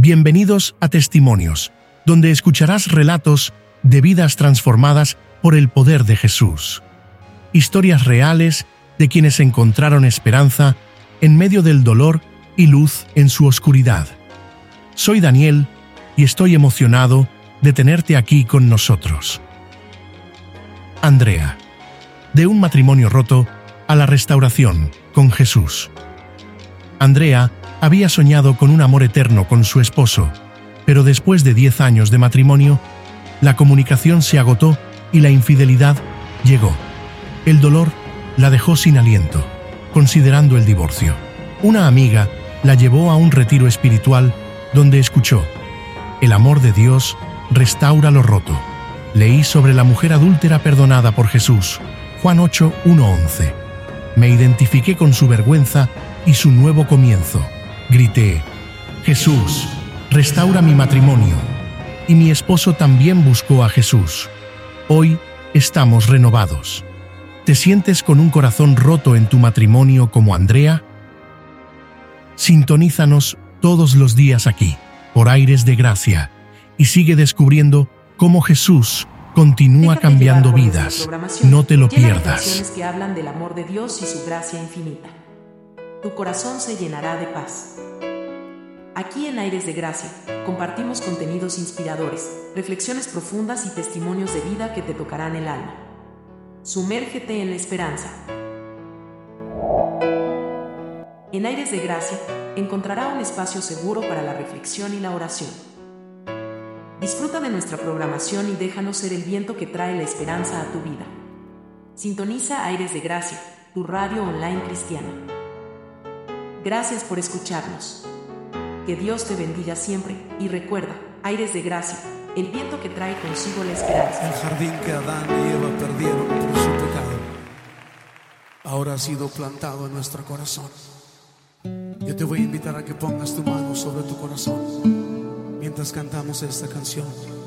Bienvenidos a Testimonios, donde escucharás relatos de vidas transformadas por el poder de Jesús. Historias reales de quienes encontraron esperanza en medio del dolor y luz en su oscuridad. Soy Daniel y estoy emocionado de tenerte aquí con nosotros. Andrea, de un matrimonio roto a la restauración con Jesús. Andrea había soñado con un amor eterno con su esposo, pero después de 10 años de matrimonio, la comunicación se agotó y la infidelidad llegó. El dolor la dejó sin aliento, considerando el divorcio. Una amiga la llevó a un retiro espiritual donde escuchó: el amor de Dios restaura lo roto. Leí sobre la mujer adúltera perdonada por Jesús, Juan 8:1-11. Me identifiqué con su vergüenza y su nuevo comienzo. Grité: Jesús, restaura mi matrimonio. Y mi esposo también buscó a Jesús. Hoy estamos renovados. ¿Te sientes con un corazón roto en tu matrimonio como Andrea? Sintonízanos todos los días aquí, por Aires de Gracia, y sigue descubriendo cómo Jesús continúa cambiando vidas. No te lo pierdas. Canciones que hablan del amor de Dios y su gracia infinita. Tu corazón se llenará de paz. Aquí en Aires de Gracia, compartimos contenidos inspiradores, reflexiones profundas y testimonios de vida que te tocarán el alma. Sumérgete en la esperanza. En Aires de Gracia, encontrará un espacio seguro para la reflexión y la oración. Disfruta de nuestra programación y déjanos ser el viento que trae la esperanza a tu vida. Sintoniza Aires de Gracia, tu radio online cristiana. Gracias por escucharnos. Que Dios te bendiga siempre y recuerda, Aires de Gracia, el viento que trae consigo la esperanza. El jardín que Adán y Eva perdieron por su pecado ahora ha sido plantado en nuestro corazón. Yo te voy a invitar a que pongas tu mano sobre tu corazón mientras cantamos esta canción.